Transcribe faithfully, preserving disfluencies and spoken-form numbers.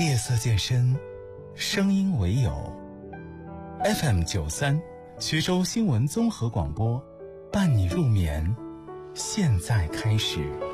夜色渐深，声音唯有 F M 九三，徐州新闻综合广播，伴你入眠，现在开始。